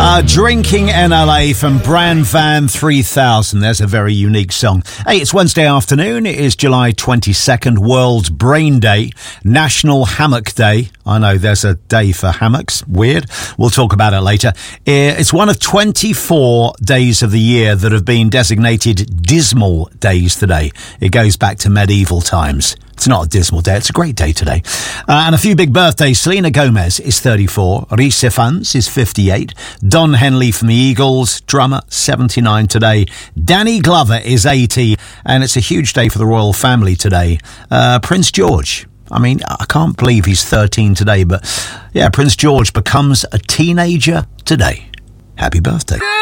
Drinking NLA from Bran Van 3000. There's a very unique song. Hey, it's Wednesday afternoon. It is July 22nd, World Brain Day, National Hammock Day. I know there's a day for hammocks. Weird. We'll talk about it later. It's one of 24 days of the year that have been designated dismal days today. It goes back to medieval times. It's not a dismal day. It's a great day today. And a few big birthdays. Selena Gomez is 34. Rhys Ifans is 58. Don Henley from the Eagles, drummer, 79 today. Danny Glover is 80. And it's a huge day for the royal family today. Prince George. I mean, I can't believe he's 13 today. But yeah, Prince George becomes a teenager today. Happy birthday.